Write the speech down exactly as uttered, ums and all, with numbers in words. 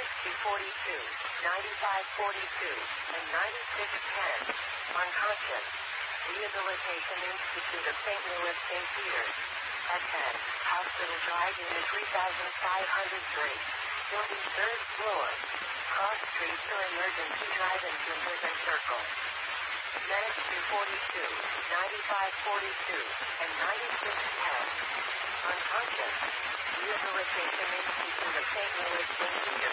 Medics two forty-two, ninety-five forty-two, and ninety-six ten. Unconscious. Rehabilitation Institute of Saint Louis, Saint Peter's. At ten. Hospital Drive in the three thousand five hundred three. Building third floor. Cross Street for Emergency Drive-in Prison Circle. Medics two forty-two, ninety-five forty-two, and ninety-six ten. Unconscious. Rehabilitation Institute of Saint Louis, Saint Peter's.